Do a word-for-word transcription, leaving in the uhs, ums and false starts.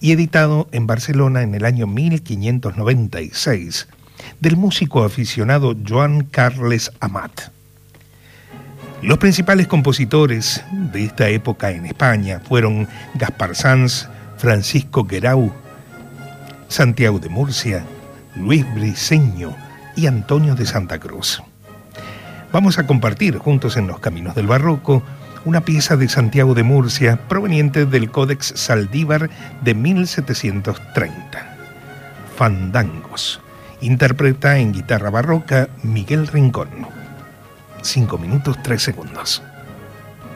y editado en Barcelona en el año mil quinientos noventa y seis, del músico aficionado Joan Carles Amat. Los principales compositores de esta época en España fueron Gaspar Sanz, Francisco Guerau, Santiago de Murcia, Luis Briceño y Antonio de Santa Cruz. Vamos a compartir juntos en Los Caminos del Barroco una pieza de Santiago de Murcia proveniente del Códex Saldívar de mil setecientos treinta. Fandangos. Interpreta en guitarra barroca Miguel Rincón. cinco minutos tres segundos.